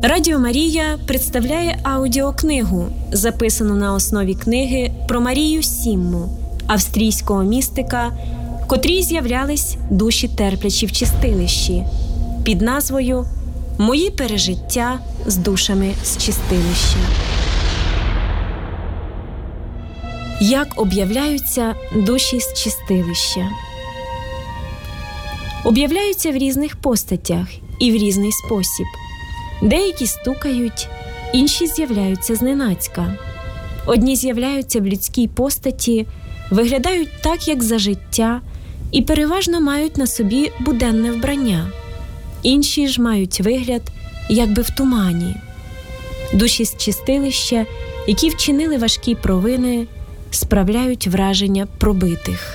Радіо Марія представляє аудіокнигу, записану на основі книги про Марію Сімму, австрійського містика, котрій з'являлись душі терплячі в чистилищі, під назвою «Мої пережиття з душами з чистилища». Як об'являються душі з чистилища? Об'являються в різних постатях і в різний спосіб. Деякі стукають, інші з'являються зненацька. Одні з'являються в людській постаті, виглядають так, як за життя, і переважно мають на собі буденне вбрання. Інші ж мають вигляд, якби в тумані. Душі з чистилища, які вчинили важкі провини, справляють враження пробитих.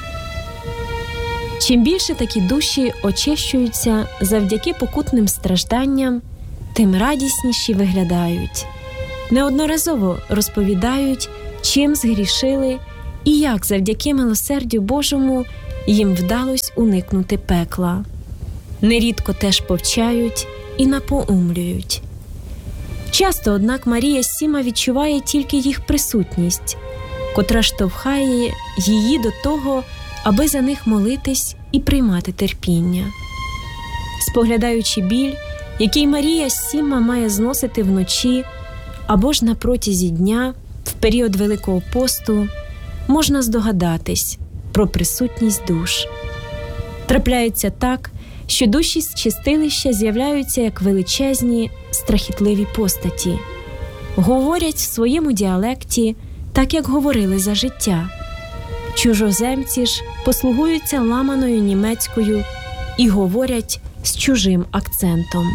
Чим більше такі душі очищуються завдяки покутним стражданням, тим радісніші виглядають. Неодноразово розповідають, чим згрішили і як завдяки милосердю Божому їм вдалось уникнути пекла. Нерідко теж повчають і напоумлюють. Часто, однак, Марія Сімма відчуває тільки їх присутність, котра штовхає її до того, аби за них молитись і приймати терпіння. Споглядаючи біль, який Марія Сімма має зносити вночі або ж на протязі дня, в період Великого посту, можна здогадатись про присутність душ. Трапляється так, що душі з чистилища з'являються як величезні, страхітливі постаті. Говорять в своєму діалекті, так як говорили за життя. Чужоземці ж послугуються ламаною німецькою і говорять з чужим акцентом.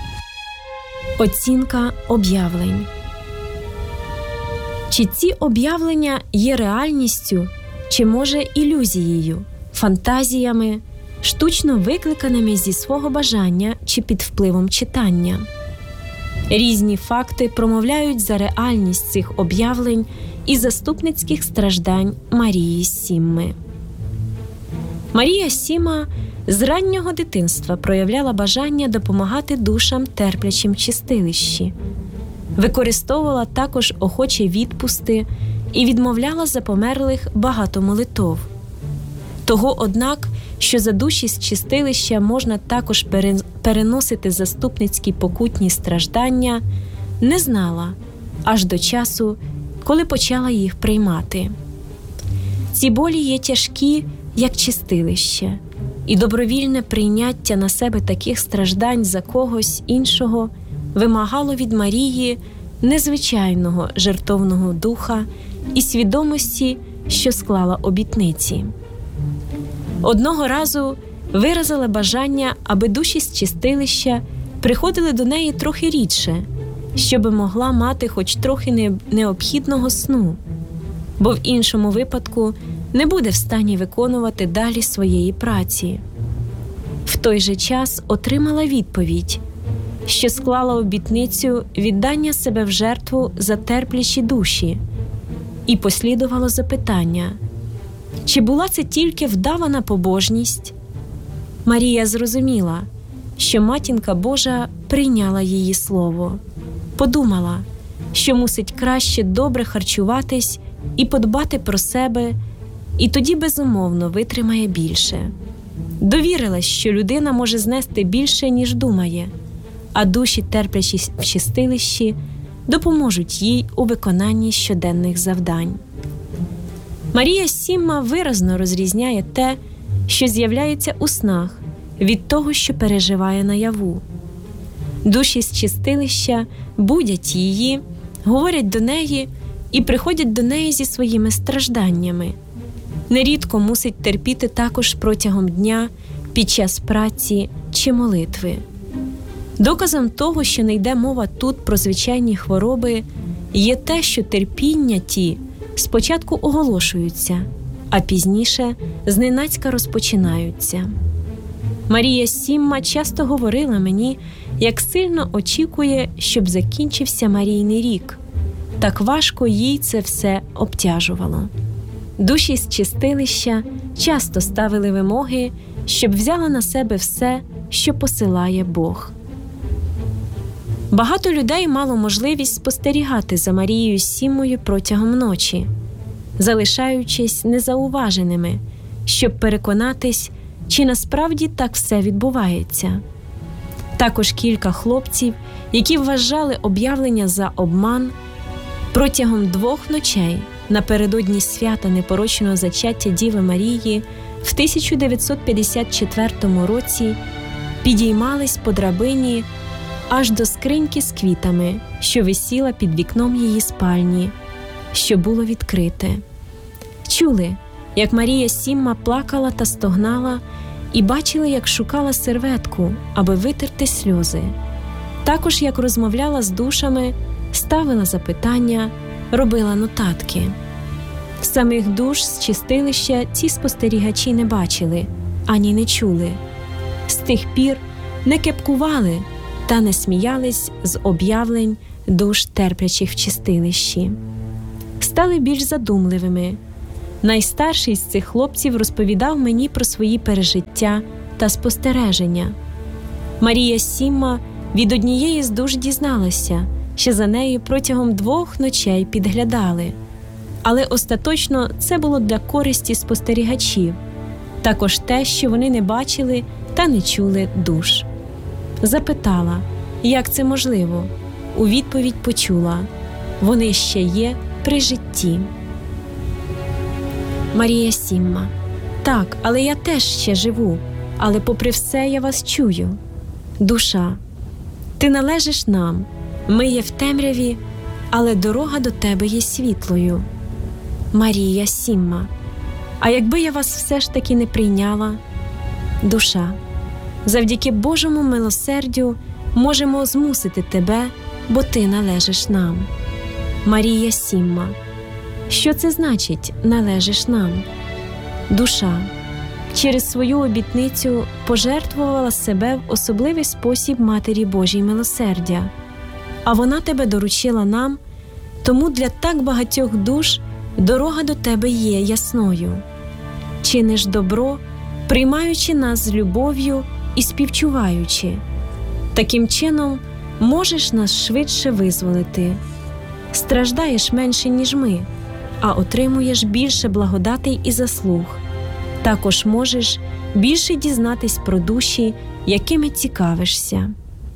Оцінка об'явлень. Чи ці об'явлення є реальністю, чи, може, ілюзією, фантазіями, штучно викликаними зі свого бажання чи під впливом читання? Різні факти промовляють за реальність цих об'явлень і заступницьких страждань Марії Сімми. Марія Сімма з раннього дитинства проявляла бажання допомагати душам терплячим в чистилищі. Використовувала також охочі відпусти і відмовляла за померлих багато молитов. Того, однак, що за душі з чистилища можна також переносити заступницькі покутні страждання, не знала аж до часу, коли почала їх приймати. Ці болі є тяжкі, як чистилище, і добровільне прийняття на себе таких страждань за когось іншого вимагало від Марії незвичайного жертовного духа і свідомості, що склала обітниці. Одного разу виразила бажання, аби душі з чистилища приходили до неї трохи рідше, щоби могла мати хоч трохи необхідного сну, бо в іншому випадку не буде в стані виконувати далі своєї праці. В той же час отримала відповідь, що склала обітницю віддання себе в жертву за терплячі душі, і послідувало запитання, чи була це тільки вдавана побожність? Марія зрозуміла, що Матінка Божа прийняла її слово. Подумала, що мусить краще добре харчуватись і подбати про себе, і тоді безумовно витримає більше. Довірилась, що людина може знести більше, ніж думає, а душі, терплячі в чистилищі, допоможуть їй у виконанні щоденних завдань. Марія Сімма виразно розрізняє те, що з'являється у снах, від того, що переживає наяву. Душі з чистилища будять її, говорять до неї і приходять до неї зі своїми стражданнями. Нерідко мусить терпіти також протягом дня, під час праці чи молитви. Доказом того, що не йде мова тут про звичайні хвороби, є те, що терпіння ті спочатку оголошуються, а пізніше зненацька розпочинаються. Марія Сімма часто говорила мені, як сильно очікує, щоб закінчився Марійний рік. Так важко їй це все обтяжувало. Душі з чистилища часто ставили вимоги, щоб взяла на себе все, що посилає Бог. Багато людей мало можливість спостерігати за Марією Сіммою протягом ночі, залишаючись незауваженими, щоб переконатись, чи насправді так все відбувається. Також кілька хлопців, які вважали об'явлення за обман, протягом 2 ночей напередодні свята непорочного зачаття Діви Марії в 1954 році підіймались по драбині аж до скриньки з квітами, що висіла під вікном її спальні, що було відкрите. Чули, як Марія Сімма плакала та стогнала, і бачили, як шукала серветку, аби витерти сльози. Також, як розмовляла з душами, ставила запитання, робила нотатки. Самих душ з чистилища ці спостерігачі не бачили, ані не чули. З тих пір не кепкували та не сміялись з об'явлень душ, терплячих в чистилищі. Стали більш задумливими. Найстарший з цих хлопців розповідав мені про свої пережиття та спостереження. Марія Сімма від однієї з душ дізналася, що за нею протягом 2 ночей підглядали. Але остаточно це було для користі спостерігачів, також те, що вони не бачили та не чули душ. Запитала, як це можливо. У відповідь почула: вони ще є при житті. Марія Сімма: так, але я теж ще живу, але попри все я вас чую. Душа: ти належиш нам, ми є в темряві, але дорога до тебе є світлою. Марія Сімма: а якби я вас все ж таки не прийняла? Душа: завдяки Божому милосердю можемо змусити тебе, бо ти належиш нам. Марія Сімма: що це значить «належиш нам»? Душа: через свою обітницю пожертвувала себе в особливий спосіб Матері Божій милосердя, а вона тебе доручила нам, тому для так багатьох душ дорога до тебе є ясною. Чиниш добро, приймаючи нас з любов'ю і співчуваючи. Таким чином можеш нас швидше визволити. Страждаєш менше, ніж ми, а отримуєш більше благодатей і заслуг. Також можеш більше дізнатись про душі, якими цікавишся.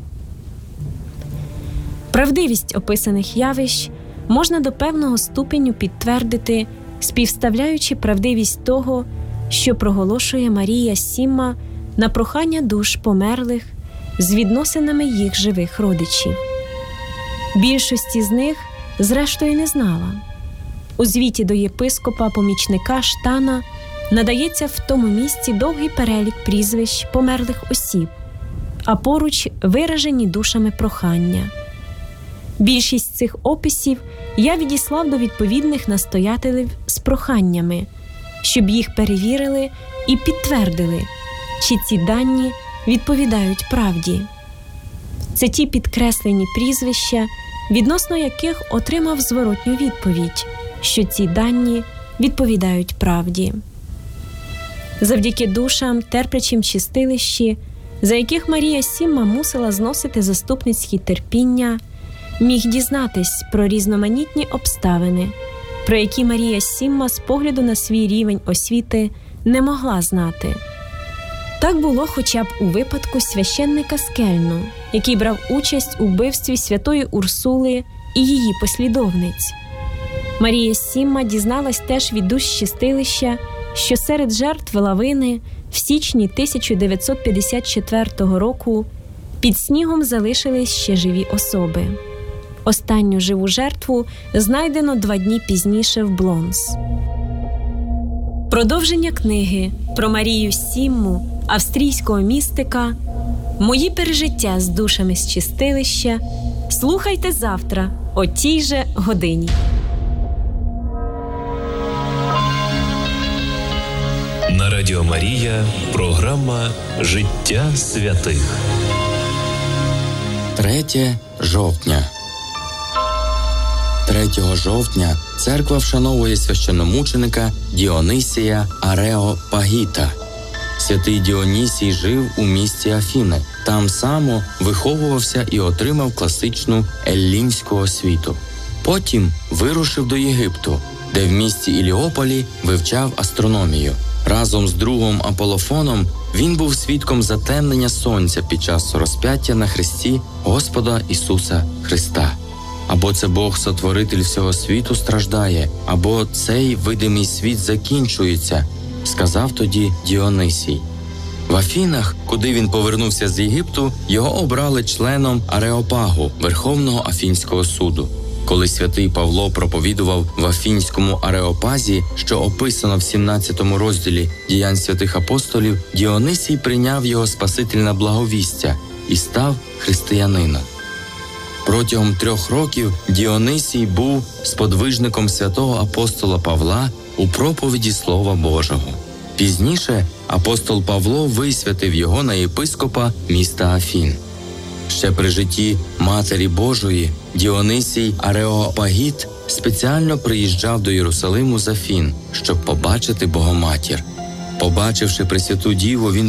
Правдивість описаних явищ можна до певного ступеню підтвердити, співставляючи правдивість того, що проголошує Марія Сімма на прохання душ померлих з відносинами їх живих родичів. Більшості з них, зрештою, не знала. У звіті до єпископа-помічника Штана надається в тому місці довгий перелік прізвищ померлих осіб, а поруч виражені душами прохання. Більшість цих описів я відіслав до відповідних настоятелів з проханнями, щоб їх перевірили і підтвердили, чи ці дані відповідають правді. Це ті підкреслені прізвища, відносно яких отримав зворотню відповідь, що ці дані відповідають правді. Завдяки душам, терплячим в чистилищі, за яких Марія Сімма мусила зносити заступницькі терпіння, міг дізнатись про різноманітні обставини, про які Марія Сімма з погляду на свій рівень освіти не могла знати. Так було хоча б у випадку священника Скельну, який брав участь у вбивстві святої Урсули і її послідовниць. Марія Сімма дізналась теж від душ чистилища, що серед жертв лавини в січні 1954 року під снігом залишились ще живі особи. Останню живу жертву знайдено 2 дні пізніше в Блонс. Продовження книги про Марію Сімму, австрійського містика, «Мої пережиття з душами з чистилища» слухайте завтра о тій же годині. На Радіо Марія програма «Життя святих». 3 жовтня. 3 жовтня церква вшановує священномученика Діонисія Ареопагіта. Святий Діонісій жив у місті Афіни. Там само виховувався і отримав класичну еллінську освіту. Потім вирушив до Єгипту, де в місті Іліополі вивчав астрономію. Разом з другом Аполофоном він був свідком затемнення сонця під час розп'яття на хресті Господа Ісуса Христа. Або це Бог, сотворитель всього світу, страждає, або цей видимий світ закінчується, сказав тоді Діонисій. В Афінах, куди він повернувся з Єгипту, його обрали членом Ареопагу, Верховного Афінського суду. Коли святий Павло проповідував в Афінському Ареопазі, що описано в 17 розділі «Діянь святих апостолів», Діонисій прийняв його спасительне благовістя і став християнином. Протягом 3 років Діонисій був сподвижником святого апостола Павла у проповіді Слова Божого. Пізніше апостол Павло висвятив його на єпископа міста Афін. Ще при житті Матері Божої Діонисій Ареопагіт спеціально приїжджав до Єрусалиму з Афін, щоб побачити Богоматір. Побачивши Пресвяту Діву, він